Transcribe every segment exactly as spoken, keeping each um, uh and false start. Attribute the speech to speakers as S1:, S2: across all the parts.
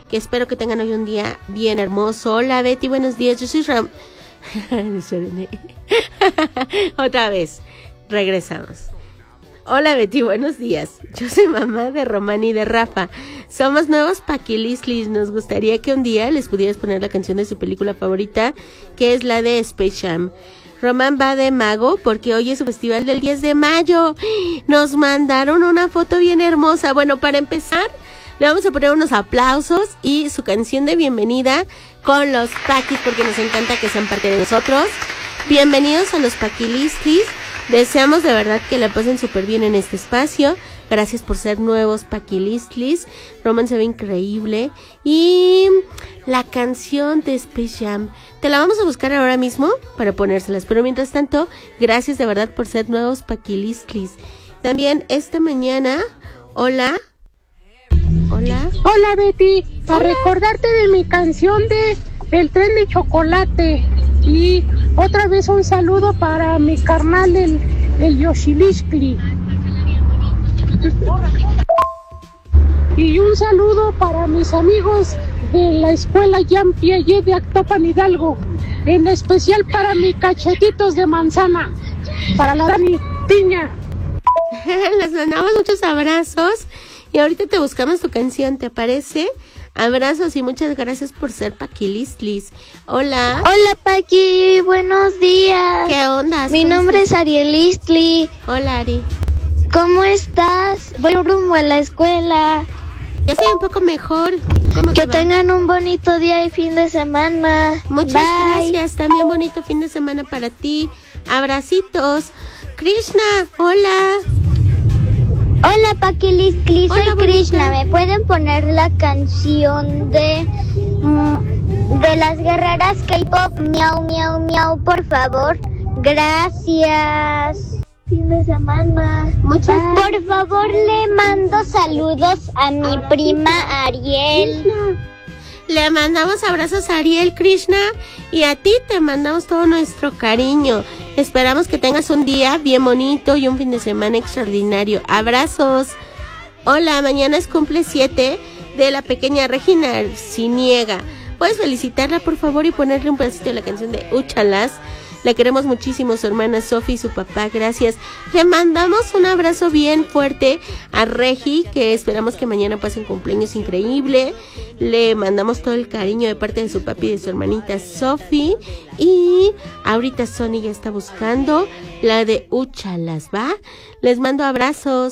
S1: que espero que tengan hoy un día bien hermoso. Hola Betty, buenos días, yo soy Ram... Otra vez, regresamos. Hola Betty, buenos días. Yo soy mamá de Román y de Rafa. Somos nuevos paquilislis. Nos gustaría que un día les pudieras poner la canción de su película favorita, que es la de Space Jam. Román va de mago porque hoy es su festival del diez de mayo. Nos mandaron una foto bien hermosa. Bueno, para empezar, le vamos a poner unos aplausos y su canción de bienvenida con los paquis, porque nos encanta que sean parte de nosotros. Bienvenidos a los paquilislis. Deseamos de verdad que la pasen súper bien en este espacio. Gracias por ser nuevos paquilislis. Román se ve increíble. Y la canción de Space Jam, te la vamos a buscar ahora mismo para ponérselas. Pero mientras tanto, gracias de verdad por ser nuevos paquilislis. También esta mañana, hola. Hola.
S2: Hola Betty, para recordarte de mi canción de El tren de chocolate. Y otra vez un saludo para mi carnal, el, el Yoshilishkli. Y un saludo para mis amigos de la escuela Jean Piaget de Actopan Hidalgo. En especial para mis cachetitos de manzana. Para la Dani Piña.
S1: Les mandamos muchos abrazos. Y ahorita te buscamos tu canción, ¿te parece? Abrazos y muchas gracias por ser paquilislis. Hola.
S3: Hola Paqui, buenos días.
S1: ¿Qué onda?
S3: Mi nombre es Ariel Istli.
S1: Hola Ari.
S3: ¿Cómo estás? Voy rumbo a la escuela.
S1: Ya estoy un poco mejor. ¿Cómo
S3: que
S1: te
S3: tengan un bonito día y fin de semana.
S1: Muchas
S3: Bye.
S1: gracias. También bonito fin de semana para ti. Abracitos. Krishna, hola.
S3: Hola Paquilisli, soy
S1: Hola,
S3: Krishna.
S1: bonita.
S3: ¿Me pueden poner la canción de mm, de las guerreras K-pop? Miau, miau, miau, por favor. Gracias. Fin de semana.
S1: Muchas
S3: Por favor, le mando saludos a mi prima Ariel.
S1: Le mandamos abrazos a Ariel, Krishna, y a ti te mandamos todo nuestro cariño. Esperamos que tengas un día bien bonito y un fin de semana extraordinario. Abrazos. Hola, mañana es cumple siete de la pequeña Regina Arciniega. ¿Puedes felicitarla, por favor, y ponerle un pedacito de la canción de Úchalas? La queremos muchísimo, su hermana Sofi y su papá, gracias. Le mandamos un abrazo bien fuerte a Regi, que esperamos que mañana pase un cumpleaños increíble. Le mandamos todo el cariño de parte de su papi y de su hermanita Sofi. Y ahorita Sony ya está buscando la de Úchalas, ¿va? Les mando abrazos.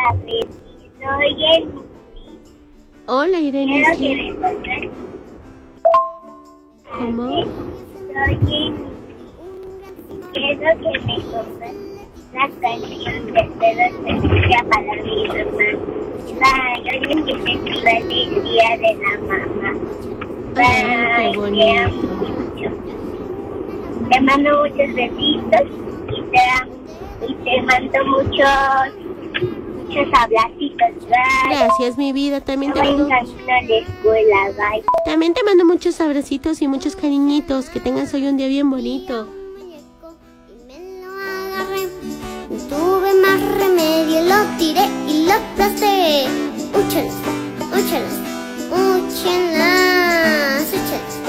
S1: Hola, Irene. ¿Cómo?
S4: Quiero que me compres la canción de Pedro Semilla para mi hermana. Bye, hoy es mi festival del Día de la Mamá. Bye,
S1: Ay, qué bonito.
S4: te amo mucho. Te mando muchos besitos y te, amo, y te mando muchos, muchos abracitos. Bye.
S1: Gracias, mi vida. También te
S4: Voy
S1: mando,
S4: camino a la escuela. Bye.
S1: también te mando muchos abracitos y muchos cariñitos. Que tengas hoy un día bien bonito.
S5: Tuve más remedio, lo tiré y lo aplasté. Úchalas, úchalas, úchalas, úchalas.